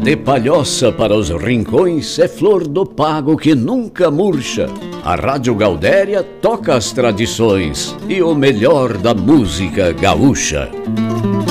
De Palhoça para os rincões, é flor do pago que nunca murcha. A Rádio Gaudéria toca as tradições e o melhor da música gaúcha.